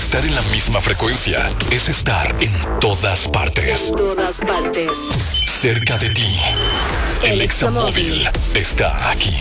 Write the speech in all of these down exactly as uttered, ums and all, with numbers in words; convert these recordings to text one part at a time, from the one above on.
Estar en la misma frecuencia es estar en todas partes. En todas partes. Cerca de ti. El Examóvil está aquí.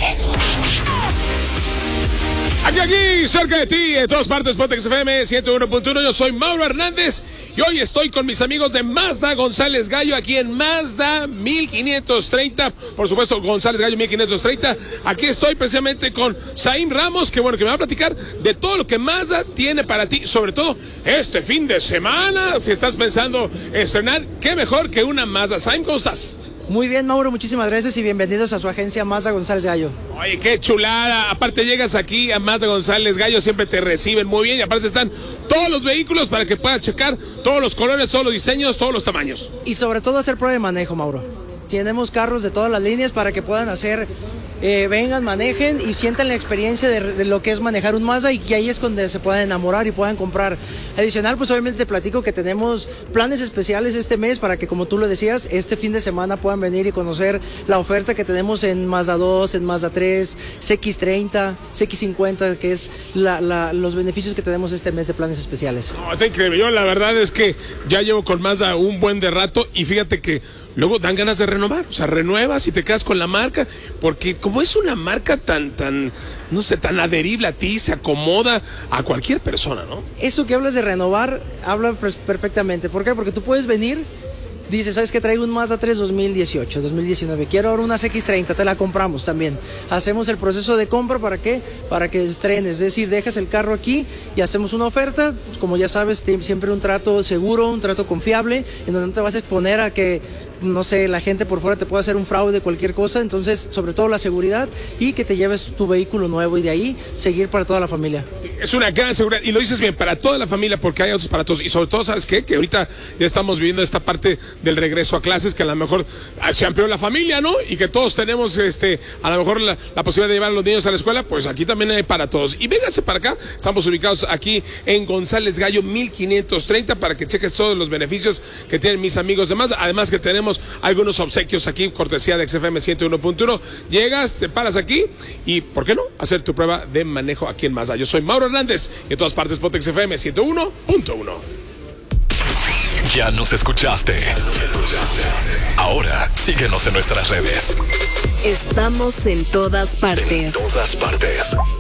Aquí, aquí, cerca de ti, en todas partes, Pontex F M ciento uno punto uno. Yo soy Mauro Hernández y hoy estoy con mis amigos de Mazda González Gallo, aquí en Mazda mil quinientos treinta. Por supuesto, González Gallo mil quinientos treinta. Aquí estoy precisamente con Zain Ramos, que bueno, que me va a platicar de todo lo que Mazda tiene para ti, sobre todo este fin de semana. Si estás pensando estrenar, qué mejor que una Mazda. Zain, ¿cómo estás? Muy bien, Mauro, muchísimas gracias y bienvenidos a su agencia Mazda González Gallo. Oye, qué chulada. Aparte llegas aquí a Mazda González Gallo, siempre te reciben muy bien y aparte están todos los vehículos para que puedas checar todos los colores, todos los diseños, todos los tamaños. Y sobre todo hacer prueba de manejo, Mauro. Tenemos carros de todas las líneas para que puedan hacer, eh, vengan, manejen y sientan la experiencia de, de lo que es manejar un Mazda y que ahí es donde se puedan enamorar y puedan comprar. Adicional, pues obviamente te platico que tenemos planes especiales este mes para que, como tú lo decías, este fin de semana puedan venir y conocer la oferta que tenemos en Mazda dos, en Mazda tres, C X treinta, C X cincuenta, que es la, la, los beneficios que tenemos este mes de planes especiales. No, está increíble. Yo la verdad es que ya llevo con Mazda un buen de rato y fíjate que luego dan ganas de renovar, o sea, renuevas y te quedas con la marca, porque como es una marca tan, tan, no sé, tan adherible a ti, se acomoda a cualquier persona, ¿no? Eso que hablas de renovar, habla perfectamente. ¿Por qué? Porque tú puedes venir, dices, ¿sabes qué? Traigo un Mazda tres dos mil dieciocho, dos mil diecinueve, quiero ahora una C X treinta, te la compramos también. Hacemos el proceso de compra, ¿para qué? Para que estrenes, es decir, dejas el carro aquí y hacemos una oferta, pues como ya sabes, siempre un trato seguro, un trato confiable, en donde no te vas a exponer a que, no sé, la gente por fuera te puede hacer un fraude, cualquier cosa. Entonces, sobre todo la seguridad y que te lleves tu vehículo nuevo y de ahí seguir para toda la familia. Sí, es una gran seguridad y lo dices bien, para toda la familia, porque hay autos para todos y sobre todo, ¿sabes qué? Que ahorita ya estamos viviendo esta parte del regreso a clases, que a lo mejor se amplió la familia, ¿no? Y que todos tenemos este a lo mejor la, la posibilidad de llevar a los niños a la escuela, pues aquí también hay para todos. Y vénganse para acá, estamos ubicados aquí en González Gallo mil quinientos treinta para que cheques todos los beneficios que tienen mis amigos de Mazda. Además que tenemos algunos obsequios aquí, cortesía de X F M ciento uno punto uno. Llegas, te paras aquí y, ¿por qué no?, hacer tu prueba de manejo aquí en Mazda. Yo soy Mauro Hernández y en todas partes Pontex F M ciento uno punto uno. Ya nos escuchaste. Ahora síguenos en nuestras redes. Estamos en todas partes. En todas partes.